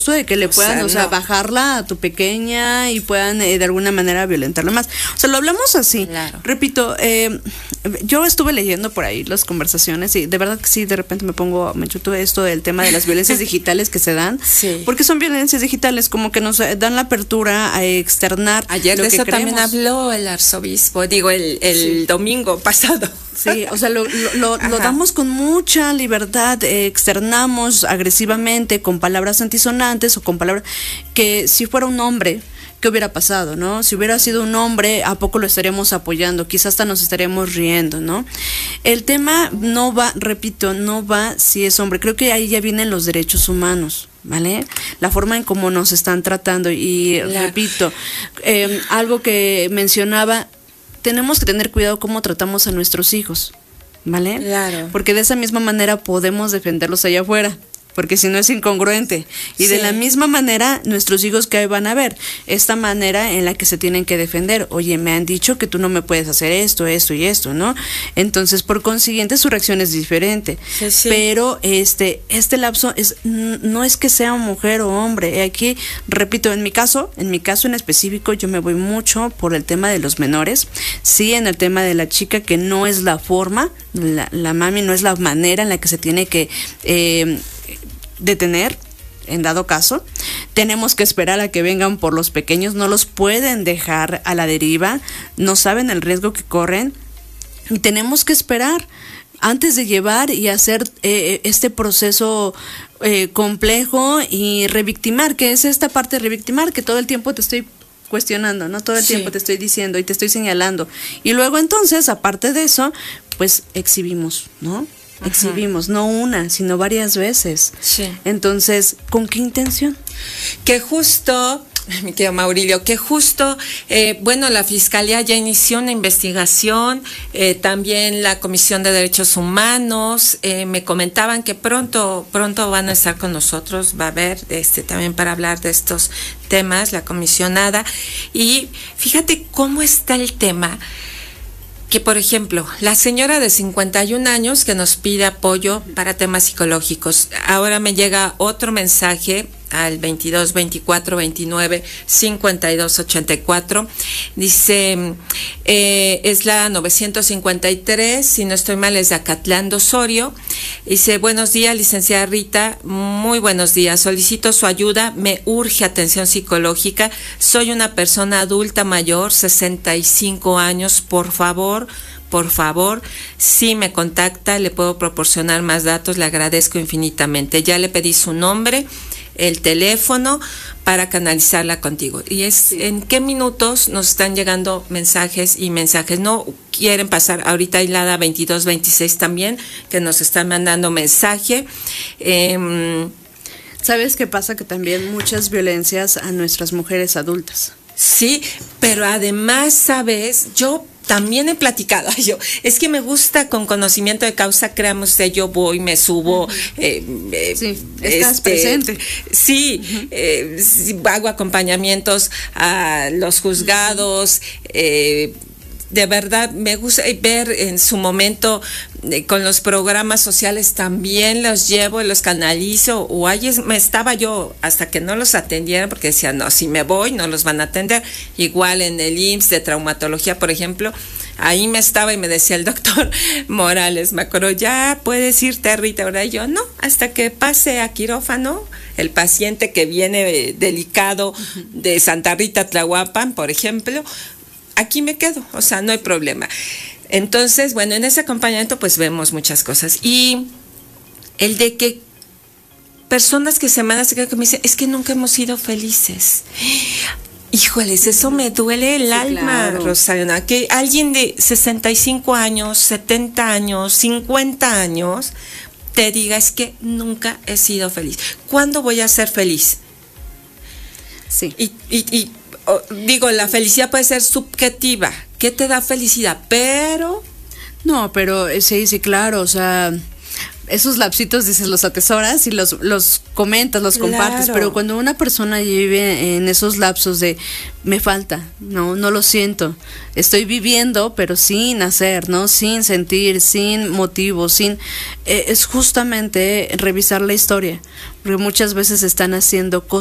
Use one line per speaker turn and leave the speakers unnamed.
de que le puedan, o sea, bajarla a tu pequeña y puedan de alguna manera violentarla más. O sea, lo hablamos así.
Claro.
Repito, yo estuve leyendo por ahí las conversaciones y de verdad que sí, de repente me chuto esto del tema de las violencias digitales que se dan.
Sí.
Porque son violencias digitales, como que nos dan la apertura a externar.
Ayer
lo
de
que
eso
creemos.
también habló el arzobispo, el domingo pasado.
Sí, o sea, lo damos con mucha libertad, externamos agresivamente con palabras antisonantes o con palabras que si fuera un hombre, ¿qué hubiera pasado, no? Si hubiera sido un hombre, ¿a poco lo estaríamos apoyando? Quizás hasta nos estaríamos riendo, ¿no? El tema no va, repito, no va si es hombre. Creo que ahí ya vienen los derechos humanos, ¿vale? La forma en cómo nos están tratando y repito, algo que mencionaba, tenemos que tener cuidado cómo tratamos a nuestros hijos, ¿vale?
Claro.
Porque de esa misma manera podemos defenderlos allá afuera, porque si no es incongruente. Y de la misma manera, nuestros hijos que van a ver, esta manera en la que se tienen que defender. Oye, me han dicho que tú no me puedes hacer esto, esto y esto, ¿no? Entonces, por consiguiente, su reacción es diferente.
Sí.
Pero este lapso no es que sea mujer o hombre. Aquí, repito, en mi caso en específico, yo me voy mucho por el tema de los menores. Sí, en el tema de la chica, que no es la forma, la mami no es la manera en la que se tiene que detener, en dado caso. Tenemos que esperar a que vengan por los pequeños, no los pueden dejar a la deriva, no saben el riesgo que corren y tenemos que esperar antes de llevar y hacer este proceso complejo y revictimar, que es esta parte de revictimar, que todo el tiempo te estoy cuestionando, ¿no? Todo el tiempo te estoy diciendo y te estoy señalando. Y luego entonces, aparte de eso, pues exhibimos, ¿no? Exhibimos, no una, sino varias veces.
Sí.
Entonces, ¿con qué intención?
Que justo, mi querido Maurilio, bueno, la Fiscalía ya inició una investigación, también la Comisión de Derechos Humanos, me comentaban que pronto van a estar con nosotros, va a haber también para hablar de estos temas, la comisionada, y fíjate cómo está el tema. Que, por ejemplo, la señora de 51 años que nos pide apoyo para temas psicológicos. Ahora me llega otro mensaje al 22 24 29 52 84. Dice, es la 953, si no estoy mal, es de Acatlán de Osorio. Dice, buenos días, licenciada Rita, muy buenos días. Solicito su ayuda, me urge atención psicológica. Soy una persona adulta mayor, 65 años, por favor, si me contacta, le puedo proporcionar más datos, le agradezco infinitamente. Ya le pedí su nombre, el teléfono para canalizarla contigo. Y es en qué minutos nos están llegando mensajes y mensajes. No quieren pasar. Ahorita hay la 2226 también que nos están mandando mensaje.
¿Sabes qué pasa? Que también muchas violencias a nuestras mujeres adultas.
Sí, pero además, ¿sabes? Yo también he platicado, es que me gusta con conocimiento de causa, créame usted, yo voy, me subo.
Estás presente.
Sí, hago acompañamientos a los juzgados, de verdad me gusta ver en su momento con los programas sociales, también los llevo, los canalizo, o ahí me estaba yo hasta que no los atendieran, porque decían, no, si me voy no los van a atender. Igual en el IMSS de traumatología, por ejemplo, ahí me estaba y me decía el doctor Morales, me acuerdo, ya puedes irte, Rita, ahora yo no, hasta que pase a quirófano el paciente que viene delicado de Santa Rita, Tlahuapan, por ejemplo, aquí me quedo, o sea, no hay problema. Entonces, bueno, en ese acompañamiento pues vemos muchas cosas. Y el de que personas que se mandan que me dicen, es que nunca hemos sido felices. Híjoles, eso me duele el alma, claro. Rosario, que alguien de 65 años, 70 años, 50 años te diga, es que nunca he sido feliz. ¿Cuándo voy a ser feliz?
Sí.
Y digo, la felicidad puede ser subjetiva. ¿Qué te da felicidad? Pero...
No, pero sí, claro, o sea, esos lapsitos, dices, los atesoras y los comentas, los compartes, pero cuando una persona vive en esos lapsos de me falta, no lo siento, estoy viviendo pero sin hacer, ¿no? Sin sentir, sin motivo, es justamente revisar la historia, porque muchas veces están haciendo cosas